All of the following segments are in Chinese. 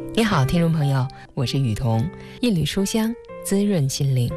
你好，听众朋友，我是雨桐，一缕书香，滋润心灵。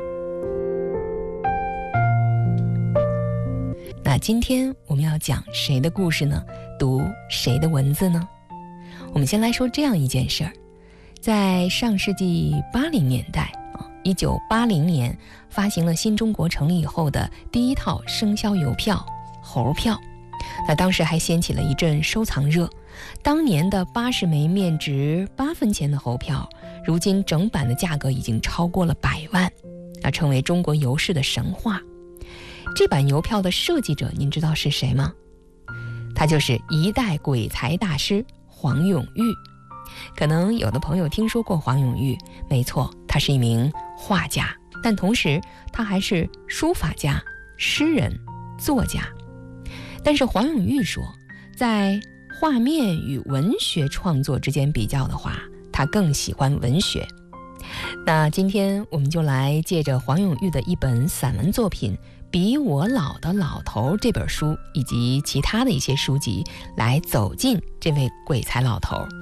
那今天我们要讲谁的故事呢？读谁的文字呢？我们先来说这样一件事儿，在上世纪80年代，1980年发行了新中国成立以后的第一套生肖邮票猴票，那当时还掀起了一阵收藏热。当年的80枚面值8分钱的猴票，如今整版的价格已经超过了100万，那成为中国邮市的神话。这版邮票的设计者您知道是谁吗？他就是一代鬼才大师黄永玉。可能有的朋友听说过黄永玉，没错，他是一名画家，但同时他还是书法家、诗人、作家。但是黄永玉说，在画面与文学创作之间比较的话，他更喜欢文学。那今天我们就来借着黄永玉的一本散文作品《比我老的老头》这本书，以及其他的一些书籍，来走进这位鬼才老头。《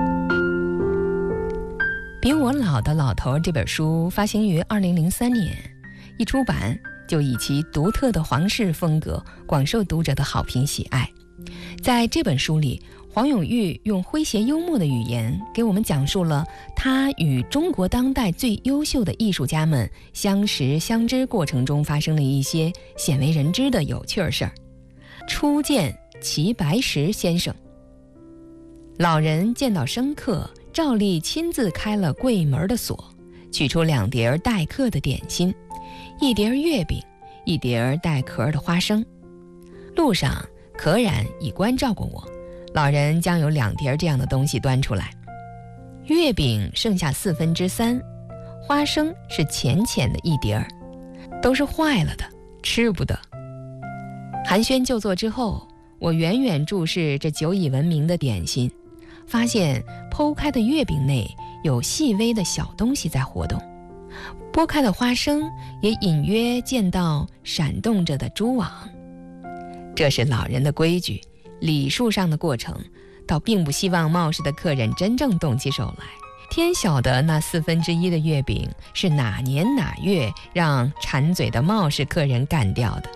比我老的老头》这本书发行于2003年，一出版就以其独特的皇室风格广受读者的好评喜爱。在这本书里，黄永玉用诙谐幽默的语言给我们讲述了他与中国当代最优秀的艺术家们相识相知过程中发生了一些鲜为人知的有趣事儿。初见齐白石先生，老人见到生客，照例亲自开了柜门的锁，取出2碟待客的点心，1碟月饼，1碟带壳的花生。路上可染以关照过我，老人将有2碟这样的东西端出来，月饼剩下3/4，花生是浅浅的1碟，都是坏了的，吃不得。寒暄就坐之后，我远远注视这久已闻名的点心，发现剖开的月饼内有细微的小东西在活动，剥开的花生也隐约见到闪动着的蛛网。这是老人的规矩，礼数上的过程，倒并不希望冒失的客人真正动起手来。天晓得那1/4的月饼是哪年哪月让馋嘴的冒失客人干掉的。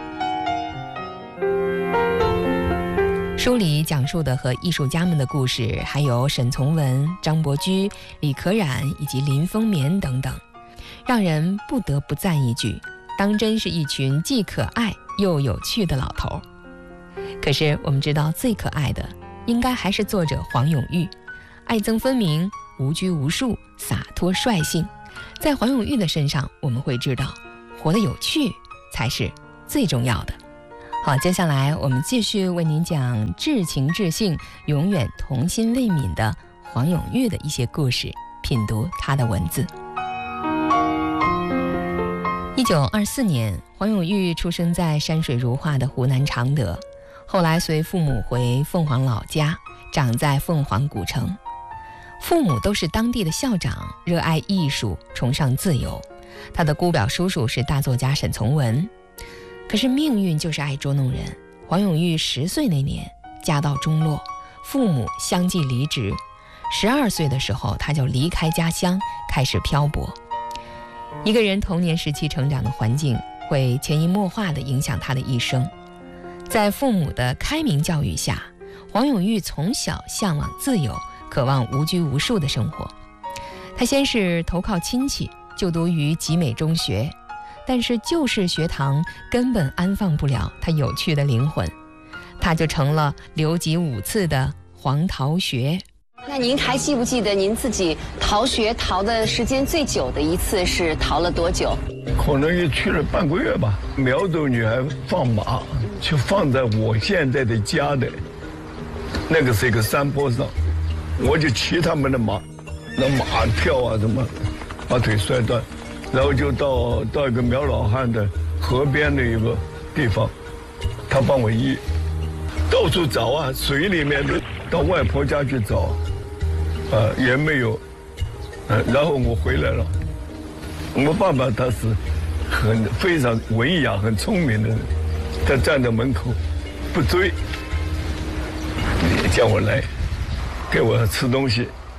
书里讲述的和艺术家们的故事，还有沈从文、张伯驹、李可染以及林风眠等等，让人不得不赞一句，当真是一群既可爱又有趣的老头。可是我们知道，最可爱的应该还是作者黄永玉，爱憎分明，无拘无束，洒脱率性。在黄永玉的身上，我们会知道活得有趣才是最重要的。好，接下来我们继续为您讲至情至性，永远童心未泯的黄永玉的一些故事，品读他的文字。1924年，黄永玉出生在山水如画的湖南常德，后来随父母回凤凰老家，长在凤凰古城。父母都是当地的校长，热爱艺术，崇尚自由。他的姑表叔叔是大作家沈从文。可是命运就是爱捉弄人，黄永玉10岁那年家道中落，父母相继离职。12岁的时候，他就离开家乡，开始漂泊。一个人童年时期成长的环境会潜移默化地影响他的一生。在父母的开明教育下，黄永玉从小向往自由，渴望无拘无束的生活。他先是投靠亲戚，就读于集美中学，但是旧式学堂根本安放不了他有趣的灵魂，他就成了留级5次的黄逃学。 那您还记不记得您自己逃学逃的时间最久的一次是逃了多久？ 可能也去了半个月吧。苗族女孩放马，就放在我现在的家的，那个是一个山坡上，我就骑他们的马，那马跳啊什么，把腿摔断，然后就到一个苗老汉的河边的一个地方，他帮我医，到处找啊，水里面的，到外婆家去找。也没有，然后我回来了。我爸爸他是非常文雅、很聪明的人，他站在门口不追，叫我来，给我吃东西，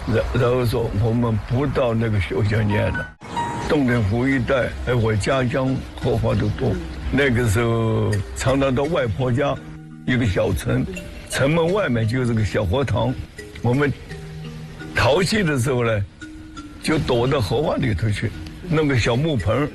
然后说我们不到那个学校念了。洞庭湖一带，我家乡荷花都多。那个时候常常到外婆家，一个小城，城门外面就是个小荷塘。我们淘气的时候呢，就躲到荷花里头去，弄个小木盆，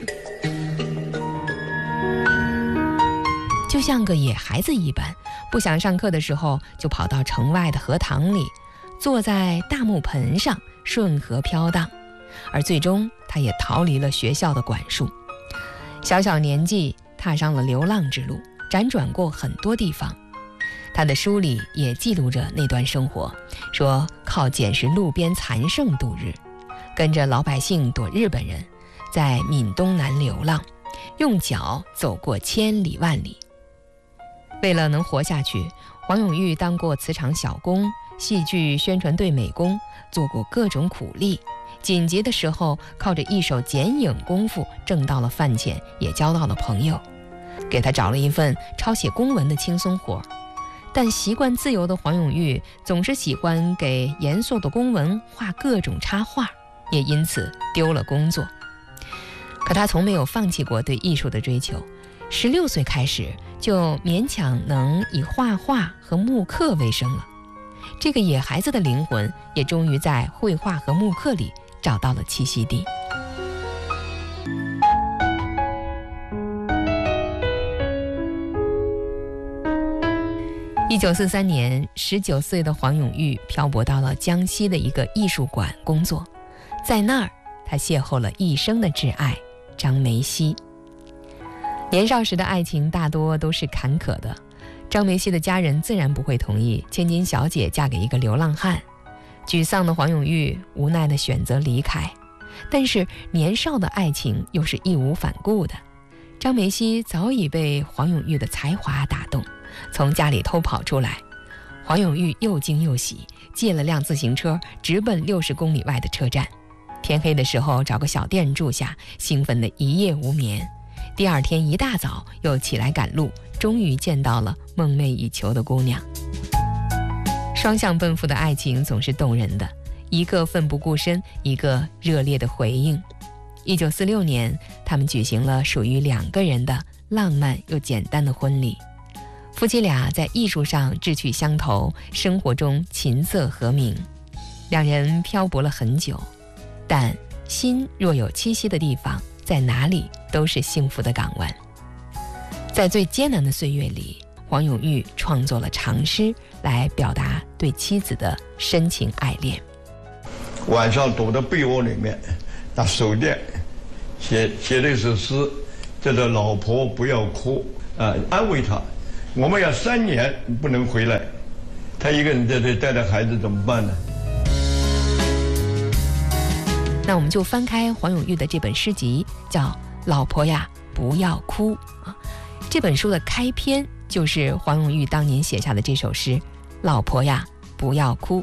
就像个野孩子一般，不想上课的时候，就跑到城外的荷塘里，坐在大木盆上顺河飘荡。而最终他也逃离了学校的管束，小小年纪踏上了流浪之路，辗转过很多地方。他的书里也记录着那段生活，说靠捡拾路边残剩度日，跟着老百姓躲日本人，在闽东南流浪，用脚走过千里万里。为了能活下去，黄永玉当过瓷厂小工、戏剧宣传队美工，做过各种苦力。紧急的时候，靠着一手剪影功夫挣到了饭钱，也交到了朋友，给他找了一份抄写公文的轻松活。但习惯自由的黄永玉总是喜欢给严肃的公文画各种插画，也因此丢了工作。可他从没有放弃过对艺术的追求，16岁开始就勉强能以画画和木刻为生了。这个野孩子的灵魂也终于在绘画和木刻里找到了栖息地。1943年，19岁的黄永玉漂泊到了江西的一个艺术馆工作，在那儿，他邂逅了一生的挚爱张梅溪。年少时的爱情大多都是坎坷的，张梅溪的家人自然不会同意千金小姐嫁给一个流浪汉。沮丧的黄永玉无奈地选择离开，但是年少的爱情又是义无反顾的。张梅溪早已被黄永玉的才华打动，从家里偷跑出来。黄永玉又惊又喜，借了辆自行车，直奔60公里外的车站。天黑的时候找个小店住下，兴奋的一夜无眠。第二天一大早又起来赶路，终于见到了梦寐以求的姑娘。双向奔赴的爱情总是动人的，一个奋不顾身，一个热烈的回应。1946年，他们举行了属于2个人的浪漫又简单的婚礼。夫妻俩在艺术上志趣相投，生活中琴瑟和鸣。2人漂泊了很久，但心若有栖息的地方，在哪里都是幸福的港湾。在最艰难的岁月里，黄永玉创作了长诗来表达对妻子的深情爱恋。 晚上躲到被窝里面，拿手电写了一首诗，叫做《老婆不要哭》，安慰她，我们要3年不能回来，她一个人在这带着孩子怎么办呢？ 那我们就翻开黄永玉的这本诗集，叫《老婆呀不要哭》啊。这本书的开篇就是黄永玉当年写下的这首诗：老婆呀不要哭。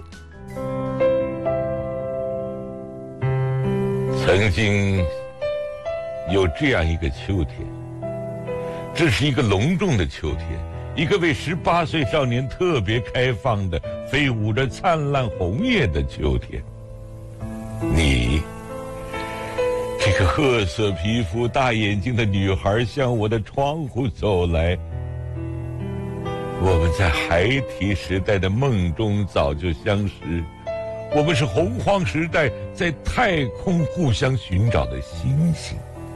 曾经有这样一个秋天，这是一个隆重的秋天，一个为18岁少年特别开放的飞舞着灿烂红叶的秋天。你这个褐色皮肤大眼睛的女孩向我的窗户走来，我们在孩提时代的梦中早就相识，我们是洪荒时代在太空互相寻找的星星。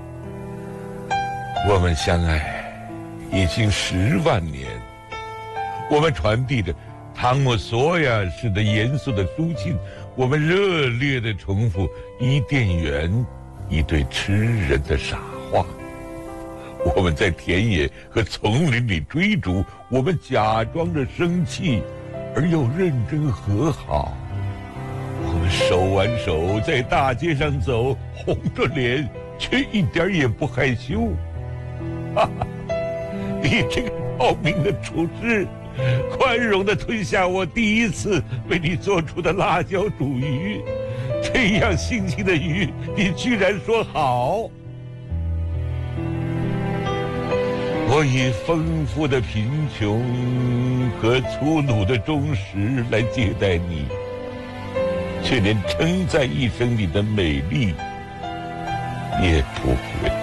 我们相爱已经10万年，我们传递着汤姆索亚式的严肃的书信，我们热烈地重复伊甸园一对痴人的傻话。我们在田野和丛林里追逐，我们假装着生气而又认真和好。我们手挽手在大街上走，红着脸却一点也不害羞。哈哈，你这个高明的厨师，宽容地吞下我第一次为你做出的辣椒煮鱼，这样性情的鱼，你居然说好。我以丰富的贫穷和粗鲁的忠实来接待你， 却连称赞一声你的美丽也不会。